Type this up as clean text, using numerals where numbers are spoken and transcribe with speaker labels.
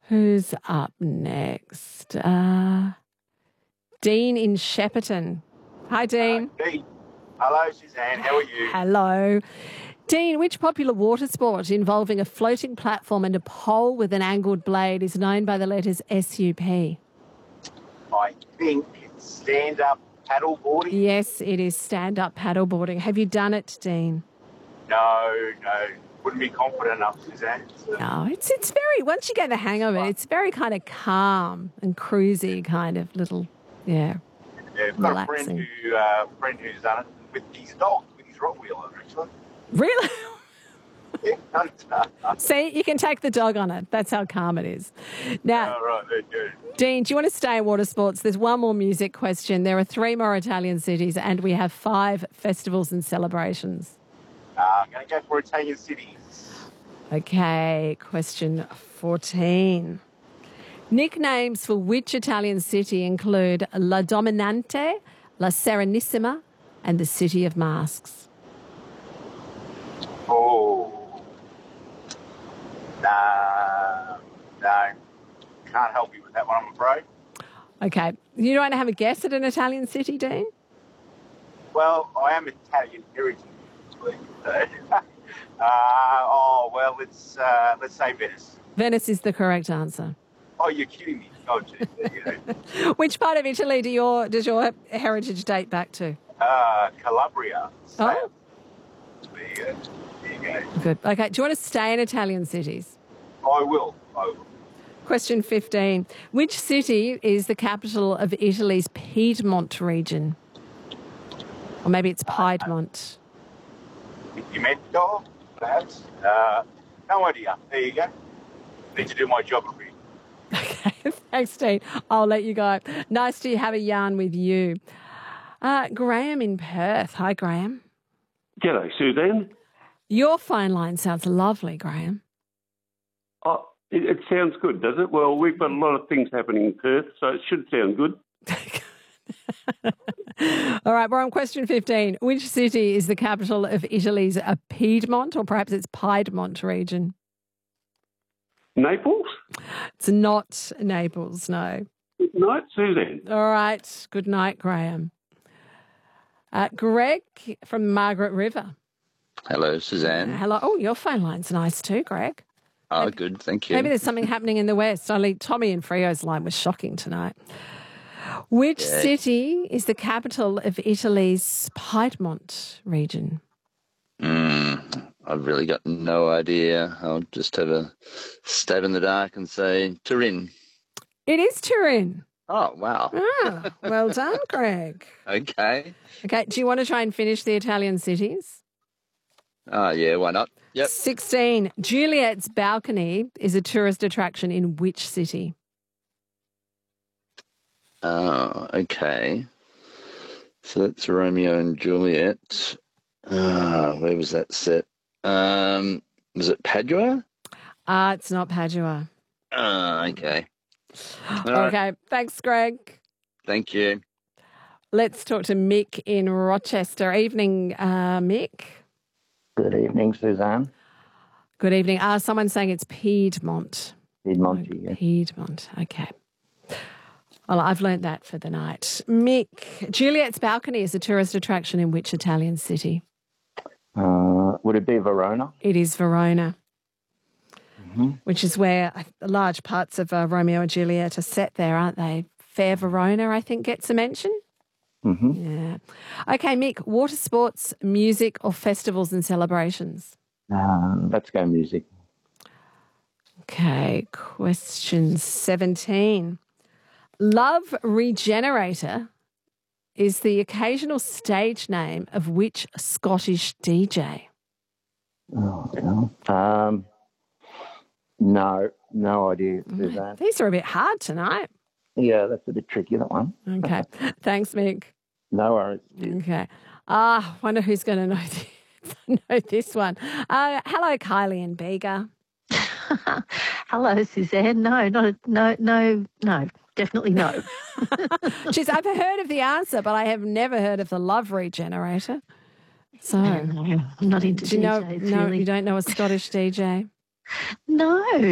Speaker 1: Who's up next? Dean in Shepparton. Hi, Dean.
Speaker 2: Dean. Hello, Suzanne. How are you?
Speaker 1: Hello. Dean, which popular water sport involving a floating platform and a pole with an angled blade is known by the letters SUP?
Speaker 2: I think it's stand-up paddleboarding.
Speaker 1: Yes, it is stand-up paddleboarding. Have you done it, Dean?
Speaker 2: No. Wouldn't be confident enough, Suzanne. So.
Speaker 1: No, it's very, once you get the hang of it, it's very kind of calm and cruisy kind of little,
Speaker 2: Yeah, I've got
Speaker 1: relaxing.
Speaker 2: a friend who's done it with his dog, with his Rottweiler, actually.
Speaker 1: Really?
Speaker 2: Yeah,
Speaker 1: See, you can take the dog on it. That's how calm it is. Now,
Speaker 2: right, good.
Speaker 1: Dean, do you want to stay in water sports? There's one more music question. There are 3 more Italian cities and we have 5 festivals and celebrations.
Speaker 2: I'm going to go for Italian cities.
Speaker 1: Okay, question 14. Nicknames for which Italian city include La Dominante, La Serenissima, and the City of Masks?
Speaker 2: Oh. No. Can't help you with that one, I'm afraid.
Speaker 1: Okay, you don't have a guess at an Italian city, Dean?
Speaker 2: Well, I am Italian heritage. Let's say Venice.
Speaker 1: Venice is the correct answer.
Speaker 2: Oh, you're kidding me. Oh, geez.
Speaker 1: Which part of Italy does your heritage date back to?
Speaker 2: Calabria.
Speaker 1: Oh.
Speaker 2: There you go.
Speaker 1: Good. Okay, do you want to stay in Italian cities?
Speaker 2: I will.
Speaker 1: Question 15. Which city is the capital of Italy's Piedmont region? Or maybe it's Piedmont.
Speaker 2: Pimento, perhaps? No idea. There you go. Need to do my geography.
Speaker 1: Okay, thanks, Dean. I'll let you go. Nice to have a yarn with you. Graham in Perth. Hi, Graham.
Speaker 3: G'day, Suzanne.
Speaker 1: Your phone line sounds lovely, Graham.
Speaker 3: Oh, it sounds good, does it? Well, we've got a lot of things happening in Perth, so it should sound good.
Speaker 1: All right, we're on question 15. Which city is the capital of Italy's Piedmont, or perhaps it's Piedmont region?
Speaker 3: Naples?
Speaker 1: It's not Naples, no.
Speaker 3: Good night, Suzanne.
Speaker 1: All right, good night, Graham. Greg from Margaret River.
Speaker 4: Hello, Suzanne.
Speaker 1: Hello. Oh, your phone line's nice too, Greg.
Speaker 4: Oh, good. Thank you.
Speaker 1: Maybe there's something happening in the West. Only Tommy and Frio's line was shocking tonight. Which city is the capital of Italy's Piedmont region?
Speaker 4: I've really got no idea. I'll just have a stab in the dark and say Turin.
Speaker 1: It is Turin.
Speaker 4: Oh, wow.
Speaker 1: Ah, well done, Greg.
Speaker 4: Okay.
Speaker 1: Okay, do you want to try and finish the Italian cities?
Speaker 4: Oh, yeah, why not? Yep.
Speaker 1: 16. Juliet's Balcony is a tourist attraction in which city?
Speaker 4: Oh, okay. So that's Romeo and Juliet. Where was that set? Was it Padua?
Speaker 1: It's not Padua.
Speaker 4: Okay. All right.
Speaker 1: Okay, thanks, Greg.
Speaker 4: Thank you.
Speaker 1: Let's talk to Mick in Rochester. Evening, Mick.
Speaker 5: Good evening, Suzanne.
Speaker 1: Good evening. Someone's saying it's Piedmont.
Speaker 5: Piedmont, yeah.
Speaker 1: Piedmont, okay. Well, I've learnt that for the night. Mick, Juliet's Balcony is a tourist attraction in which Italian city?
Speaker 5: Would it be Verona?
Speaker 1: It is Verona, which is where large parts of Romeo and Juliet are set there, aren't they? Fair Verona, I think, gets a mention. Yeah. Okay, Mick, water sports, music or festivals and celebrations?
Speaker 5: Let's go music.
Speaker 1: Okay, question 17. Love Regenerator is the occasional stage name of which Scottish DJ?
Speaker 5: Oh, no idea, Suzanne.
Speaker 1: These are a bit hard tonight.
Speaker 5: Yeah, that's a bit tricky, that one.
Speaker 1: Okay. Thanks, Mick.
Speaker 5: No worries.
Speaker 1: Okay. Wonder who's going to know this one. Hello, Kylie and Bega.
Speaker 6: Hello, Suzanne. No, definitely no.
Speaker 1: Jeez, I've heard of the answer, but I have never heard of the Love Regenerator. So,
Speaker 6: No, I'm not into
Speaker 1: do you know?
Speaker 6: DJs,
Speaker 1: No,
Speaker 6: really.
Speaker 1: you don't know a Scottish DJ.
Speaker 6: No.